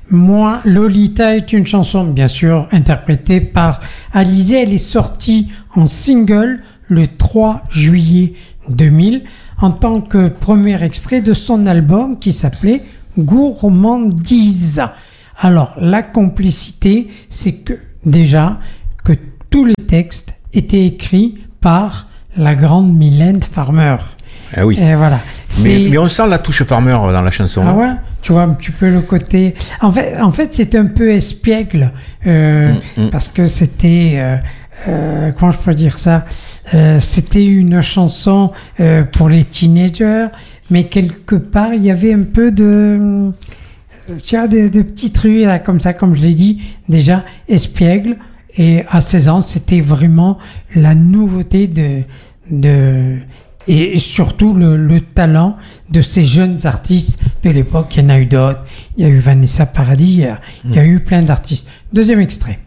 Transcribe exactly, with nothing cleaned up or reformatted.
Moi, Lolita est une chanson, bien sûr, interprétée par Alizée. Elle est sortie en single le trois juillet deux mille en tant que premier extrait de son album qui s'appelait Gourmandise. Alors, la complicité, c'est que déjà que tous les textes étaient écrits par la grande Mylène Farmer. Ah oui. Et voilà. Mais, mais on sent la touche Farmer dans la chanson. Ah ouais. Tu vois un petit peu le côté. En fait, en fait, c'est un peu espiègle euh, mm, mm. parce que c'était. Euh, euh, comment je peux dire ça euh, C'était une chanson euh, pour les teenagers, mais quelque part il y avait un peu de. Tu vois, des, des petits trucs là, comme ça, comme je l'ai dit déjà, espiègle. Et à seize ans, c'était vraiment la nouveauté de de. Et surtout le, le talent de ces jeunes artistes de l'époque. Il y en a eu d'autres. Il y a eu Vanessa Paradis. Il y a, mmh. il y a eu plein d'artistes. Deuxième extrait.